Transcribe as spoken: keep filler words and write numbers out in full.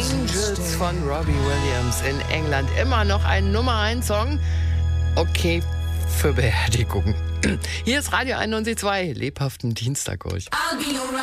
Angels von Robbie Williams in England. Immer noch ein Nummer eins Song. Okay, für Beerdigung. Hier ist Radio einundneunzig Komma zwei, lebhaften Dienstag euch.